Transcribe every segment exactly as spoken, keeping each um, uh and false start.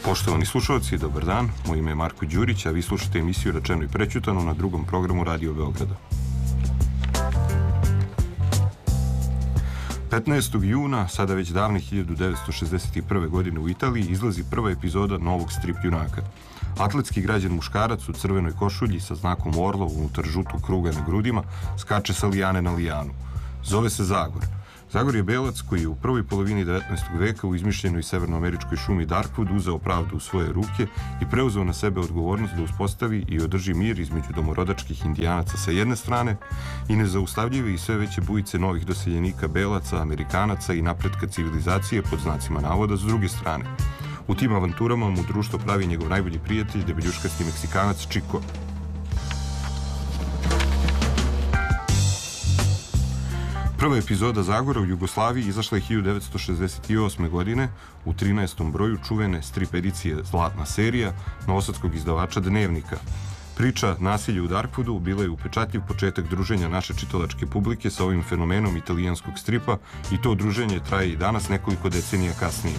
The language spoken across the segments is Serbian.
Poštovani slušalci, dobar dan. Moje ime je Marko Đurić, a vi slušate emisiju Rečeno i prećutano na drugom programu Radio Beograda. petnaestog juna, sada već davne hiljadu devetsto šezdeset prve. godine u Italiji, izlazi prva epizoda novog strip junaka. Atletski građan muškarac u crvenoj košulji sa znakom orla unutar žutog kruga na grudima skače sa lijane na lijanu. Zove se Zagor. Zagor je belac koji je u prvoj polovini devetnaestog veka u izmišljenoj severnoameričkoj šumi Darkwood uzeo pravdu u svoje ruke i preuzeo na sebe odgovornost da uspostavi i održi mir između domorodačkih indijanaca sa jedne strane i nezaustavljive i sve veće bujice novih doseljenika belaca, Amerikanaca i napretka civilizacije pod znacima navoda s druge strane. U tim avanturama mu društvo pravi njegov najbolji prijatelj, debeljuškasti Meksikanac Chico. Prva epizoda Zagora u Jugoslaviji izašla je hiljadu devetsto šezdeset osme. godine u trinaestom broju čuvene strip edicije Zlatna serija novosadskog izdavača Dnevnika. Priča Nasilje u Darkwoodu bila je upečatljiv početak druženja naše čitalačke publike sa ovim fenomenom italijanskog stripa i to druženje traje i danas nekoliko decenija kasnije.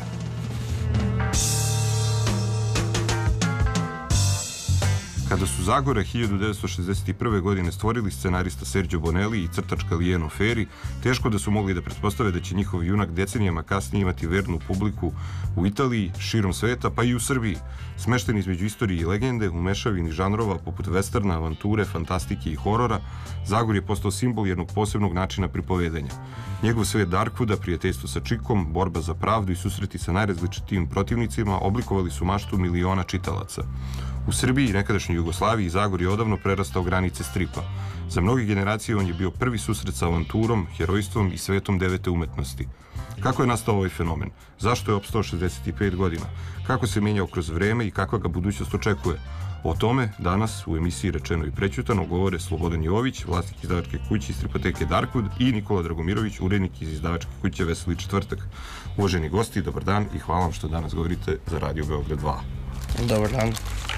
Kada su Zagora hiljadu devetsto šezdeset prve. godine stvorili scenarista Sergio Bonelli i crtačka Lieno Ferri, teško da su mogli da pretpostave da će njihov junak decenijama kasnije imati vernu publiku u Italiji, širom sveta, pa i u Srbiji. Smešten između istorije i legende, u mešavini žanrova poput westerna, avanture, fantastike i horora, Zagor je postao simbol jednog posebnog načina pripovedanja. Njegov svet Darkwooda, prijateljstvo sa Chikom, borba za pravdu i susreti sa najrazličitijim protivnicima oblikovali su maštu miliona čitalaca. U Srbiji i nekadašnjoj Jugoslaviji Zagor je odavno prerastao granice stripa. Za mnoge generacije on je bio prvi susret sa avanturom, herojstvom i svetom devete umetnosti. Kako je nastao ovaj fenomen? Zašto je opstao šezdeset pet godina? Kako se menjao kroz vreme i kakva ga budućnost očekuje? O tome danas u emisiji Rečeno i prećutano govore Slobodan Jović, vlasnik izdavačke kuće iz stripoteke Darkwood, i Nikola Dragomirović, urednik iz izdavačke kuće Veseli četvrtak. Uvaženi gosti, dobar dan i hvala vam što danas govorite za Radio Beograd dva. Dobar dan.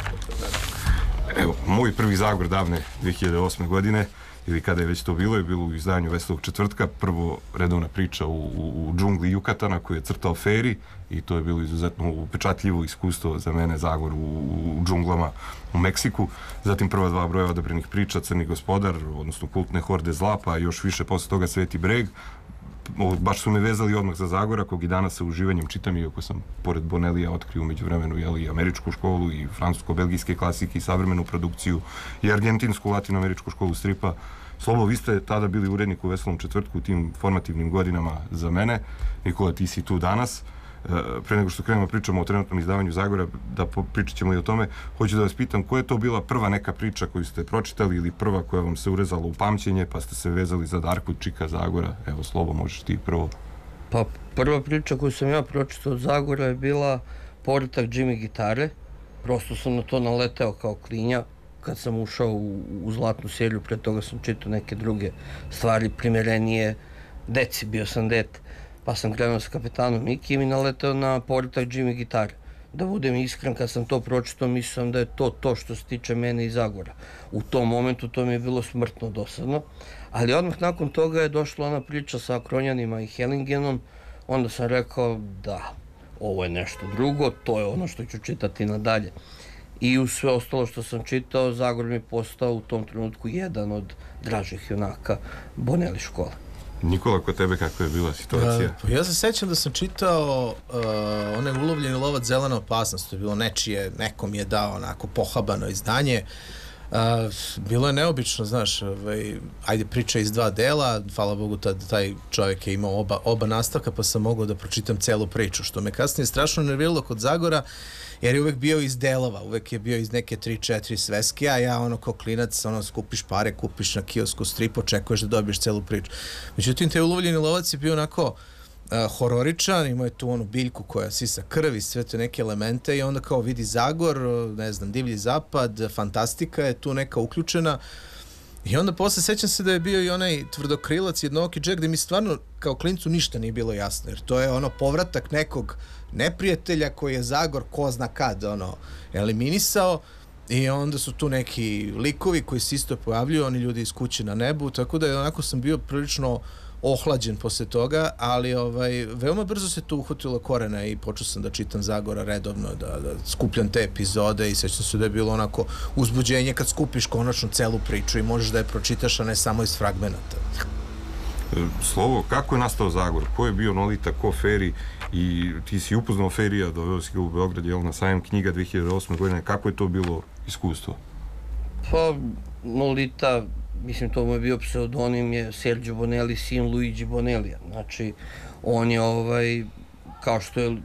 Evo, moj prvi Zagor davne dve hiljade osme. godine, ili kada je već to bilo, je bilo u izdanju Veselog četvrtka, prvo redovna priča u, u, u džungli Jukatana koju je crtao Ferri, i to je bilo izuzetno upečatljivo iskustvo za mene, Zagor u, u džunglama u Meksiku. Zatim prva dva broja odabrenih priča, Crni gospodar, odnosno Kultne horde zla, pa još više posle toga Sveti breg. Baš su me vezali odmah za Zagora, kog i danas sa uživanjem čitam, iako sam pored Bonellija otkrio umeđu vremenu jeli, i američku školu i francusko-belgijske klasike i savremenu produkciju i argentinsku latinoameričku školu stripa. Slobo, vi ste tada bili urednik u Veselom četvrtku u tim formativnim godinama za mene. Nikola, ti si tu danas. Pre nego što krenemo pričamo o trenutnom izdavanju Zagora, da pričat ćemo i o tome, hoću da vas pitam, koja je to bila prva neka priča koju ste pročitali ili prva koja vam se urezala u pamćenje pa ste se vezali za Darkwood, Čika, Zagora? Evo, Slobo, možeš ti prvo. Pa prva priča koju sam ja pročitao od Zagora je bila Povratak Jimmy gitare. Prosto sam na to naleteo kao klinja kad sam ušao u, u Zlatnu seriju. Pre toga sam čitao neke druge stvari primerenije deci, bio sam dete. Pa sam krenuo sa Kapetanom Mikijem i naletao na Povratak Jimmy gitare. Da budem iskren, kad sam to pročitao, mislio sam da je to to što se tiče mene i Zagora. U tom momentu to mi je bilo smrtno dosadno, ali odmah nakon toga je došla ona priča sa Kronjanima i Hellingenom. Onda sam rekao da, ovo je nešto drugo, to je ono što ću čitati nadalje. I uz sve ostalo što sam čitao, Zagor mi je postao u tom trenutku jedan od dražih junaka Bonelli škole. Nikola, kod tebe kakva je bila situacija? Uh, ja se sećam da sam čitao uh, onaj Ulovljeni lovac zelena opasnost, to je bilo nečije, nekom je dao onako pohabano izdanje. Uh, bilo je neobično, znaš, ovaj, ajde, priča iz dva dela, hvala Bogu tad, taj čovjek je imao oba, oba nastavka, pa sam mogao da pročitam celu priču, što me kasnije strašno nerviralo kod Zagora, jer je uvek bio iz delova, uvek je bio iz neke tri četiri sveske, a ja ono kao klinac, ono, skupiš pare, kupiš na kiosku strip, očekuješ da dobiješ celu priču. Međutim, taj Ulovljeni lovac je bio onako uh, hororičan, imao je tu onu biljku koja sisa krv i sve te neke elemente i onda kao vidi Zagor, ne znam, Divlji zapad, fantastika je tu neka uključena. I onda posle sećam se da je bio i onaj Tvrdokrilac, Jednooki Jack, gde mi stvarno kao klincu ništa nije bilo jasno, jer to je ono povratak nekog neprijatelja koji je Zagor ko zna kad ono eliminisao, i onda su tu neki likovi koji se isto pojavljuju, oni ljudi iz Kuće na nebu, tako da je onako sam bio prilično ohlađen posle toga, ali ovaj, veoma brzo se to uhvatilo korena i počeo sam da čitam Zagora redovno, da, da skupljam te epizode i sećam se da je bilo onako uzbuđenje kad skupiš konačno celu priču i možeš da je pročitaš, a ne samo iz fragmenata. Slovo, kako je nastao Zagor? Ko je bio Nolita, ko Feri? I ti si upoznao Ferija, doveo si ga u Beograd, jel, na sajam knjiga dve hiljade osme. godine. Kako je to bilo iskustvo? Pa, Nolita, mislim, to mu je bio pseudonim, je Sergio Bonelli, sin Luigi Bonellija. Znači, on je, ovaj, kao što je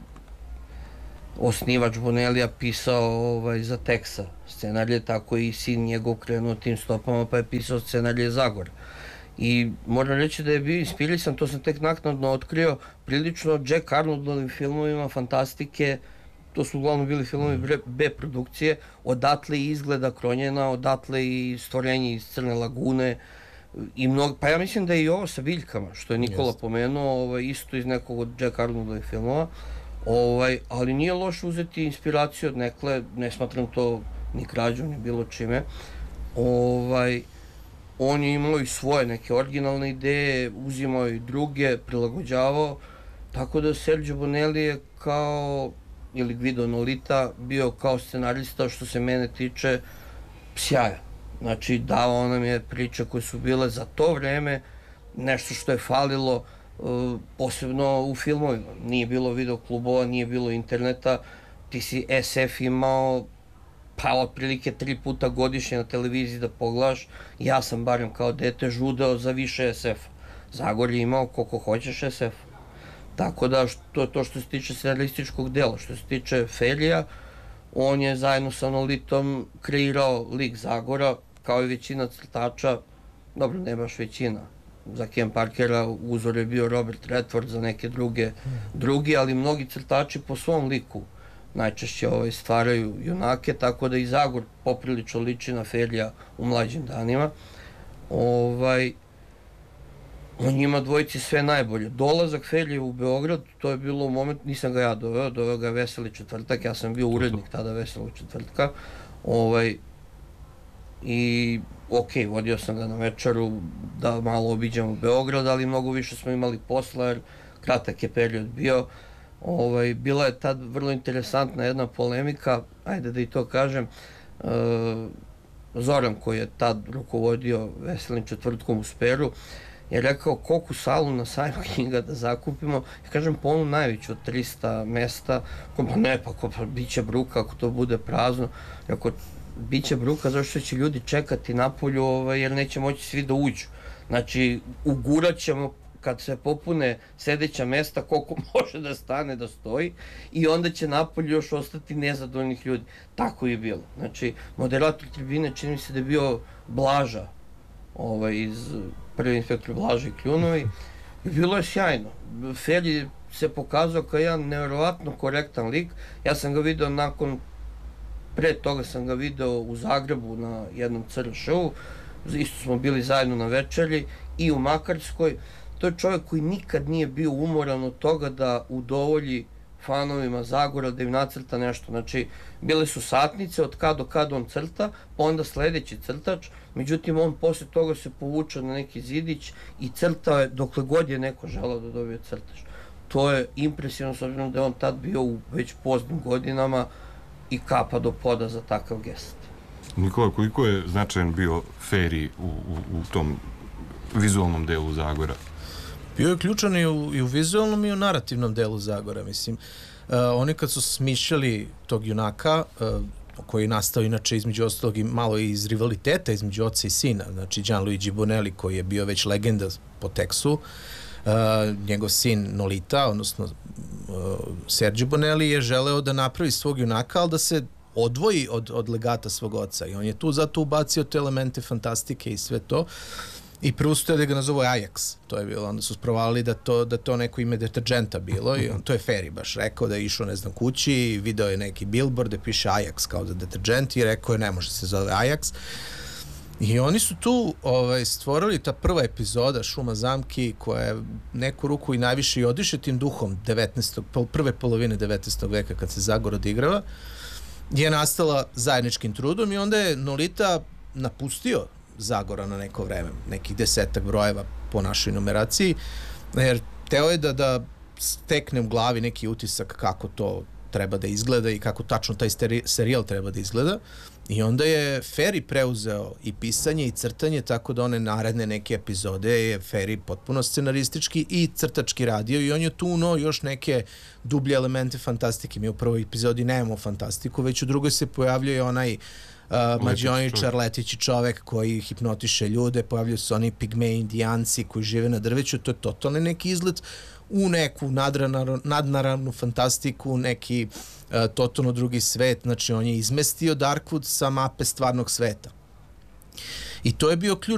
osnivač Bonellija pisao ovaj, za Teksa scenarije, tako i sin njegov krenuo tim stopama, pa je pisao scenarije Zagora. I moram reći da je bio inspirisan, to sam tek naknadno otkrio, prilično Jack Arnoldovim filmovima fantastike. To su uglavnom bili filmovi B produkcije, odatle i Izgleda Kronjena, odatle i Stvorenje iz Crne lagune i mnogo, pa ja mislim da je i ovo sa biljkama, što je Nikola yes. pomenuo, ovaj, isto iz nekog od Jack Arnoldovih filmova, ovaj, ali nije loše uzeti inspiraciju od nekle, ne smatram to ni krađom, ni bilo čime. Ovaj, on je imao i svoje neke originalne ideje, uzimao i druge, prilagođavao, tako da Sergio Bonelli je kao ili Guido Nolita bio kao scenarista, što se mene tiče, sjajan. Znači, davao nam je priče koje su bile za to vreme nešto što je falilo, posebno u filmovima. Nije bilo videoklubova, nije bilo interneta, ti si S F imao pa otprilike tri puta godišnje na televiziji da pogledaš. Ja sam barem kao dete žudeo za više S F. Zagor je imao koliko hoćeš S F. Tako da, to je to što se tiče scenarističkog dela. Što se tiče Ferija, on je zajedno sa Nolitom kreirao lik Zagora, kao i većina crtača, dobro, ne baš većina. Za Ken Parkera uzor je bio Robert Redford, za neke druge, drugi, ali mnogi crtači po svom liku najčešće ovaj, stvaraju junake, tako da i Zagor poprilično liči na Ferija u mlađim danima. Ovaj, on ima dvojici sve najbolje. Dolazak Ferija u Beograd, to je bilo u moment, nisam ga ja doveo, doveo ga Veseli četvrtak, ja sam bio urednik tada Veselog četvrtka. Ovaj, I, ok, vodio sam ga na večeru da malo obiđemo Beograd, ali mnogo više smo imali posla, jer kratak je period bio. Ovaj, bila je tad vrlo interesantna jedna polemika, ajde da i to kažem, e, Zoran, koji je tad rukovodio Veselim četvrtkom u Speru, je rekao koliko salu na sajmu knjiga da zakupimo. Ja kažem, po onu najveću od trista mesta, pa ne, pa, pa bit će bruka ako to bude prazno. Rekao, bit će bruka zašto će ljudi čekati napolju, ovaj, jer neće moći svi da uđu. Znači, ugurat ćemo kad se popune sedeća mesta, koliko može da stane da stoji, i onda će napolju još ostati nezadovoljnih ljudi. Tako je bilo. Znači, moderator tribine, čini mi se da je bio Blaža, ovaj, iz Prvi inspektor Blaža i Kljunovi, i bilo je sjajno. Feri se pokazao kao jedan nevjerovatno korektan lik. Ja sam ga video nakon, pre toga sam ga video u Zagrebu na jednom C R Š-u, isto smo bili zajedno na večeri, i u Makarskoj. To je čovjek koji nikad nije bio umoran od toga da udovolji fanovima Zagora, da im nacrta nešto. Znači, bile su satnice od kad do kad on crta, pa onda sledeći crtač, međutim on posle toga se povučao na neki zidić i crtao je dokle god je neko želao da dobije crtač. To je impresivno, s obzirom da je on tad bio u već poznim godinama i kapa do poda za takav gest. Nikola, koliko je značajan bio Feri u, u, u tom vizualnom delu Zagora? Bio je ključan i u, i u vizualnom i u narativnom delu Zagora, mislim. Uh, oni kad su smišljali tog junaka, uh, koji je nastao inače između ostalog i malo iz rivaliteta između oca i sina, znači Gianluigi Bonelli, koji je bio već legenda po Teksu, uh, njegov sin Nolita, odnosno uh, Sergio Bonelli, je želeo da napravi svog junaka, ali da se odvoji od, od legata svog oca, i on je tu zato ubacio te elemente fantastike i sve to. I prvo su da ga nazovu Ajax, to je bilo, onda su sprovalili da to, da to neko ime deterđenta bilo, i on, to je Feri baš rekao, da je išao, ne znam, kući i video je neki billboard da piše Ajax kao za deterđent, i rekao je ne može se zove Ajax. I oni su tu ovaj, stvorili ta prva epizoda Šuma zamki, koja je neku ruku i najviše i odiše tim duhom devetnaestog prve polovine devetnaestog veka kad se Zagor odigrava, je nastala zajedničkim trudom, i onda je Nolita napustio Zagora na neko vreme, nekih desetak brojeva po našoj numeraciji, jer teo je da, da stekne u glavi neki utisak kako to treba da izgleda i kako tačno taj serijal treba da izgleda. I onda je Ferry preuzeo i pisanje i crtanje, tako da one naredne neke epizode je Ferry potpuno scenaristički i crtački radio i on je tu uno još neke dublje elemente fantastike. Mi u prvoj epizodi nemamo fantastiku, već u drugoj se pojavljuje onaj uh, mađioničar, letići čovek koji hipnotiše ljude, pojavljaju se oni pigmeji indijanci koji žive na drveću, to je totalni neki izlet u neku nadnaravnu fantastiku, neki uh, totalno drugi svet, znači on je izmestio Darkwood sa mape stvarnog sveta. I to je bio ključ